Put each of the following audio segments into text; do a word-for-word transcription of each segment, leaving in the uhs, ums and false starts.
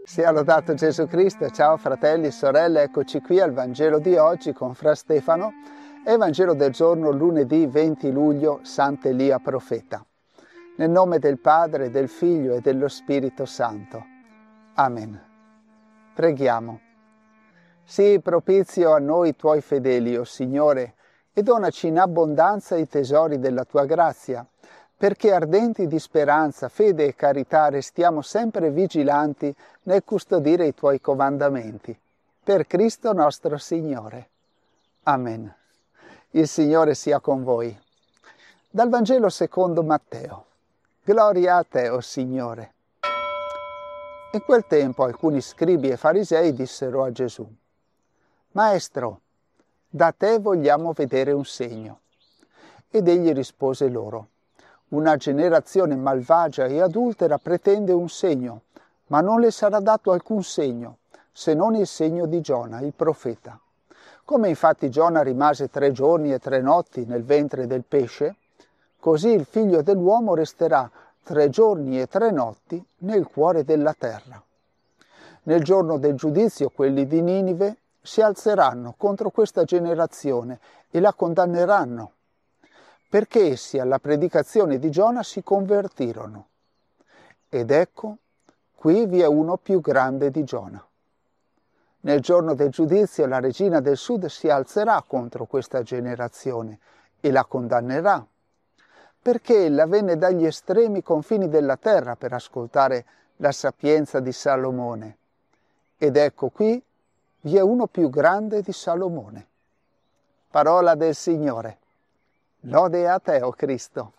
Sia lodato Gesù Cristo. Ciao fratelli e sorelle, eccoci qui al Vangelo di oggi con Fra Stefano, Evangelo del giorno lunedì venti luglio, Sant'Elia profeta. Nel nome del Padre, del Figlio e dello Spirito Santo. Amen. Preghiamo. Sii propizio a noi tuoi fedeli, o Signore, e donaci in abbondanza i tesori della tua grazia, perché ardenti di speranza, fede e carità restiamo sempre vigilanti nel custodire i tuoi comandamenti. Per Cristo nostro Signore. Amen. Il Signore sia con voi. Dal Vangelo secondo Matteo. Gloria a te, o Signore. In quel tempo alcuni scribi e farisei dissero a Gesù: Maestro, da te vogliamo vedere un segno. Ed egli rispose loro: Una generazione malvagia e adultera pretende un segno, ma non le sarà dato alcun segno, se non il segno di Giona, il profeta. Come infatti Giona rimase tre giorni e tre notti nel ventre del pesce, così il Figlio dell'uomo resterà tre giorni e tre notti nel cuore della terra. Nel giorno del giudizio quelli di Ninive si alzeranno contro questa generazione e la condanneranno, perché essi alla predicazione di Giona si convertirono. Ed ecco, qui vi è uno più grande di Giona. Nel giorno del giudizio la regina del sud si alzerà contro questa generazione e la condannerà, perché ella venne dagli estremi confini della terra per ascoltare la sapienza di Salomone. Ed ecco qui vi è uno più grande di Salomone. Parola del Signore. Lode a te, o Cristo.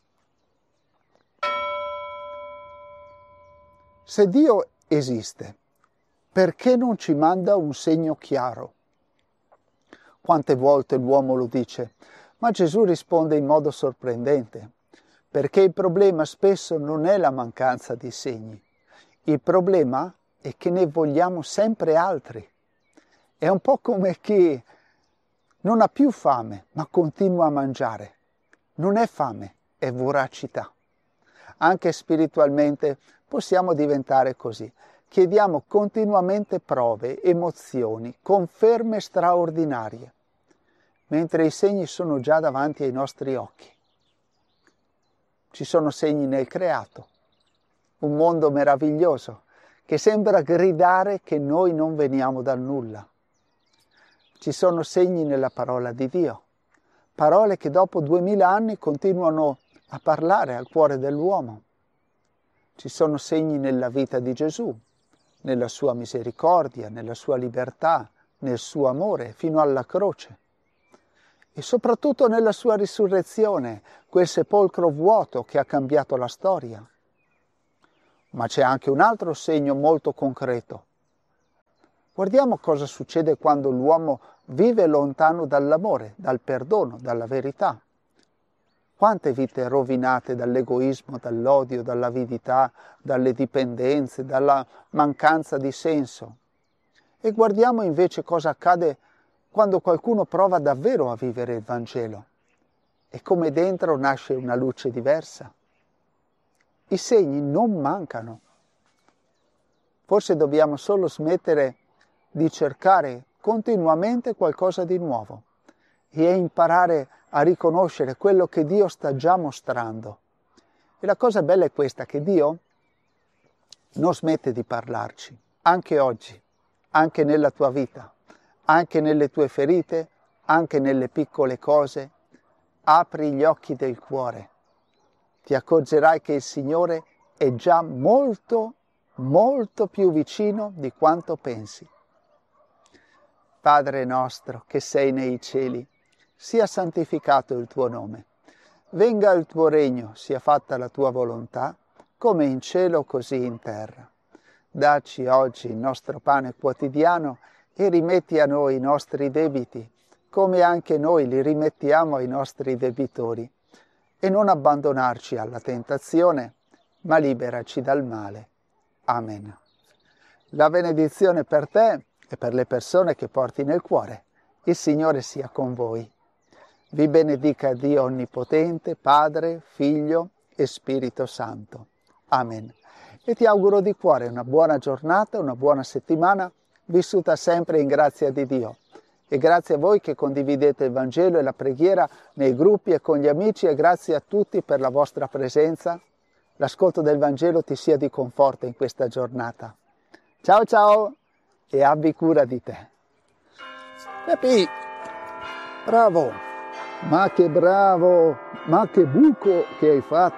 Se Dio esiste, perché non ci manda un segno chiaro? Quante volte l'uomo lo dice, ma Gesù risponde in modo sorprendente, perché il problema spesso non è la mancanza di segni. Il problema è che ne vogliamo sempre altri. È un po' come chi non ha più fame, ma continua a mangiare. Non è fame, è voracità. Anche spiritualmente possiamo diventare così. Chiediamo continuamente prove, emozioni, conferme straordinarie, mentre i segni sono già davanti ai nostri occhi. Ci sono segni nel creato, un mondo meraviglioso che sembra gridare che noi non veniamo dal nulla. Ci sono segni nella parola di Dio. Parole che dopo duemila anni continuano a parlare al cuore dell'uomo. Ci sono segni nella vita di Gesù, nella sua misericordia, nella sua libertà, nel suo amore fino alla croce. E soprattutto nella sua risurrezione, quel sepolcro vuoto che ha cambiato la storia. Ma c'è anche un altro segno molto concreto. Guardiamo cosa succede quando l'uomo vive lontano dall'amore, dal perdono, dalla verità. Quante vite rovinate dall'egoismo, dall'odio, dall'avidità, dalle dipendenze, dalla mancanza di senso. E guardiamo invece cosa accade quando qualcuno prova davvero a vivere il Vangelo e come dentro nasce una luce diversa. I segni non mancano. Forse dobbiamo solo smettere di cercare continuamente qualcosa di nuovo e imparare a riconoscere quello che Dio sta già mostrando. E la cosa bella è questa, che Dio non smette di parlarci, anche oggi, anche nella tua vita, anche nelle tue ferite, anche nelle piccole cose. Apri gli occhi del cuore. Ti accorgerai che il Signore è già molto, molto più vicino di quanto pensi. Padre nostro che sei nei cieli, sia santificato il tuo nome. Venga il tuo regno, sia fatta la tua volontà, come in cielo così in terra. Dacci oggi il nostro pane quotidiano e rimetti a noi i nostri debiti, come anche noi li rimettiamo ai nostri debitori. E non abbandonarci alla tentazione, ma liberaci dal male. Amen. La benedizione per te e per le persone che porti nel cuore. Il Signore sia con voi. Vi benedica Dio Onnipotente, Padre, Figlio e Spirito Santo. Amen. e ti auguro di cuore una buona giornata, una buona settimana, vissuta sempre in grazia di Dio. E grazie a voi che condividete il Vangelo e la preghiera nei gruppi e con gli amici, e grazie a tutti per la vostra presenza. L'ascolto del Vangelo ti sia di conforto in questa giornata. Ciao ciao e abbi cura di te. Pepi, bravo, ma che bravo, ma che buco che hai fatto.